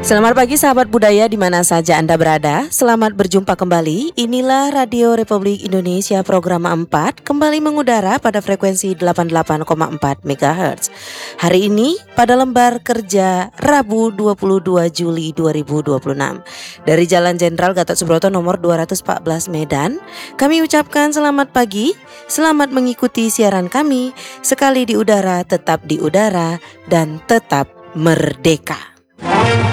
Selamat pagi sahabat budaya di mana saja Anda berada. Selamat berjumpa kembali. Inilah Radio Republik Indonesia program 4 kembali mengudara pada frekuensi 88,4 MHz. Hari ini pada lembar kerja Rabu 22 Juli 2026 dari Jalan Jenderal Gatot Subroto nomor 214 Medan, kami ucapkan selamat pagi, selamat mengikuti siaran kami. Sekali di udara, tetap di udara dan tetap merdeka.